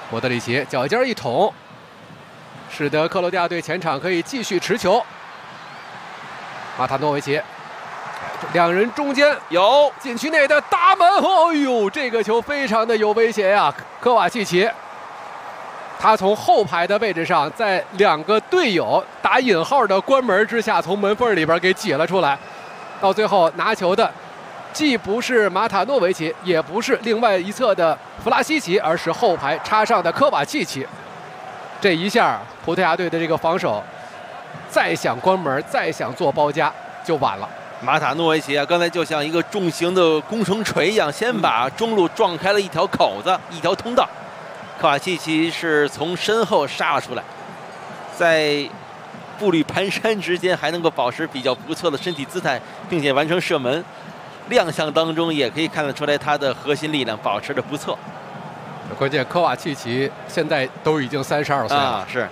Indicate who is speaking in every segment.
Speaker 1: 莫德里奇脚尖一捅，使得克罗地亚队前场可以继续持球。马塔诺维奇，两人中间有禁区内的大门，哦呦，这个球非常的有威胁呀！科瓦契奇，他从后排的位置上，在两个队友打引号的关门之下，从门缝里边给挤了出来。到最后拿球的既不是马塔诺维奇，也不是另外一侧的弗拉西奇，而是后排插上的科瓦契奇。这一下，葡萄牙队的这个防守再想关门，再想做包夹就晚了。
Speaker 2: 马塔诺维奇啊，刚才就像一个重型的工程锤一样，先把中路撞开了一条口子，一条通道。科瓦契奇是从身后杀了出来，在步履蹒跚之间还能够保持比较不错的身体姿态，并且完成射门。亮相当中也可以看得出来，他的核心力量保持得不错。
Speaker 1: 关键科瓦契奇现在都已经32岁了
Speaker 2: 啊，是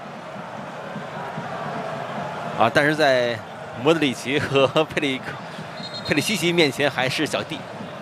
Speaker 2: 啊，但是在莫德里奇和佩里西奇面前还是小弟。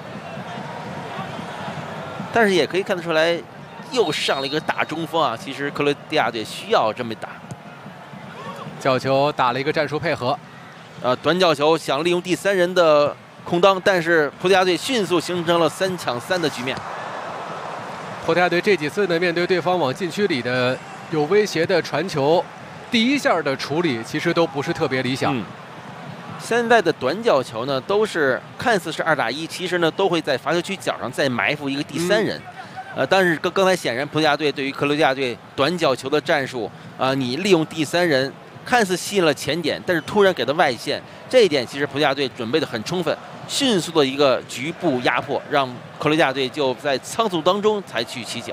Speaker 2: 但是也可以看得出来，又上了一个大中锋啊！其实克罗地亚队需要这么打。
Speaker 1: 角球打了一个战术配合，
Speaker 2: 短角球想利用第三人的空当，但是葡萄牙队迅速形成了3抢3的局面。
Speaker 1: 葡萄牙队这几次呢，面对对方往禁区里的有威胁的传球，第一下的处理其实都不是特别理想。
Speaker 2: 现在的短角球呢，都是看似是2打1，其实呢都会在罚球区角上再埋伏一个第三人。但是刚才显然葡萄牙队对于克罗地亚队短角球的战术，你利用第三人看似吸引了前点，但是突然给他外线，这一点其实葡萄牙队准备的很充分，迅速的一个局部压迫，让克罗地亚队就在仓促当中才去起脚，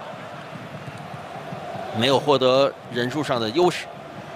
Speaker 2: 没有获得人数上的优势。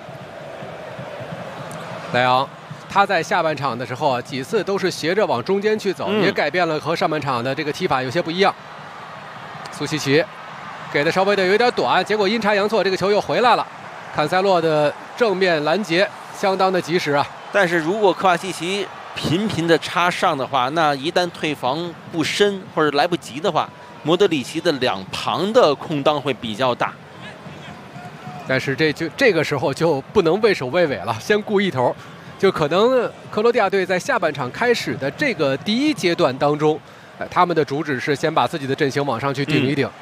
Speaker 1: 莱昂，他在下半场的时候几次都是斜着往中间去走，也改变了和上半场的这个踢法有些不一样。苏西奇给的稍微的有点短，结果阴差阳错，这个球又回来了。坎塞洛的正面拦截相当的及时啊！
Speaker 2: 但是如果科瓦契奇频频的插上的话，那一旦退防不深或者来不及的话，莫德里奇的两旁的空当会比较大。
Speaker 1: 但是这个时候就不能畏首畏尾了，先顾一头。就可能克罗地亚队在下半场开始的这个第一阶段当中，他们的主旨是先把自己的阵型往上去顶一顶。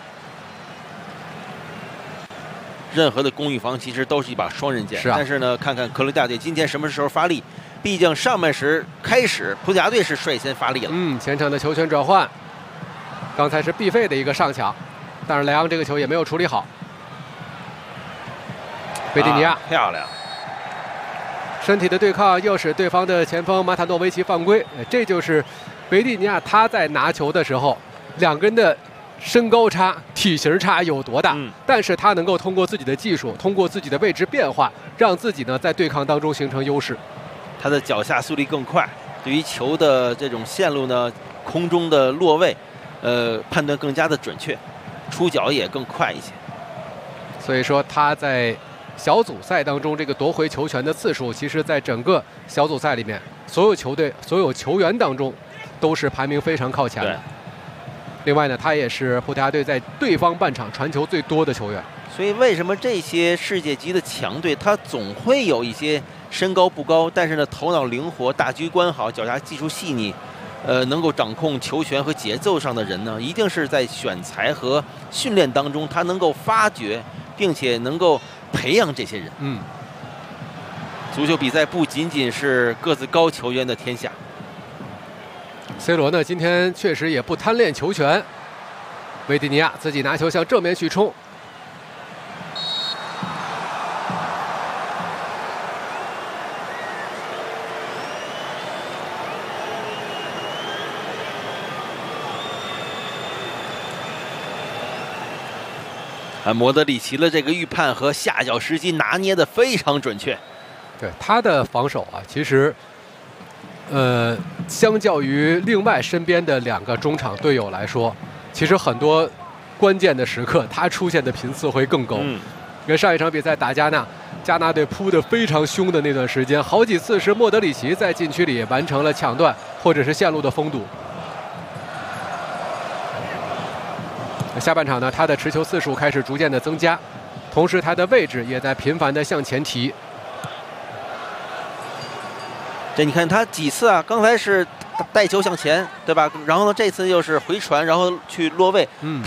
Speaker 2: 任何的攻与防其实都是一把双刃剑，但是呢，看看克罗地亚队今天什么时候发力。毕竟上半时开始，葡萄牙队是率先发力了。
Speaker 1: 前场的球权转换，刚才是必费的一个上抢，但是莱昂这个球也没有处理好。贝蒂尼亚
Speaker 2: 漂亮，
Speaker 1: 身体的对抗又使对方的前锋马塔诺维奇犯规。这就是贝蒂尼亚他在拿球的时候，两个人的身高差、体型差有多大？但是他能够通过自己的技术，通过自己的位置变化，让自己呢在对抗当中形成优势。
Speaker 2: 他的脚下速率更快，对于球的这种线路呢，空中的落位，判断更加的准确，出脚也更快一些。
Speaker 1: 所以说他在小组赛当中这个夺回球权的次数，其实在整个小组赛里面，所有球队、所有球员当中，都是排名非常靠前的。另外呢，他也是葡萄牙队在对方半场传球最多的球员。
Speaker 2: 所以为什么这些世界级的强队，他总会有一些身高不高，但是呢头脑灵活、大局观好、脚下技术细腻，能够掌控球权和节奏上的人呢？一定是在选材和训练当中，他能够发掘，并且能够培养这些人。足球比赛不仅仅是个子高球员的天下。
Speaker 1: C 罗呢，今天确实也不贪恋球权。维蒂尼亚自己拿球向正面去冲，
Speaker 2: 莫德里奇的这个预判和下脚时机拿捏的非常准确。
Speaker 1: 对他的防守啊，其实，相较于另外身边的两个中场队友来说，其实很多关键的时刻他出现的频次会更高。跟上一场比赛打加纳，加纳队扑得非常凶的那段时间，好几次是莫德里奇在禁区里完成了抢断或者是线路的封堵。 下半场呢，他的持球次数开始逐渐的增加，同时他的位置也在频繁的向前提。
Speaker 2: 这你看他几次啊，刚才是带球向前，对吧？然后呢，这次又是回传，然后去落位。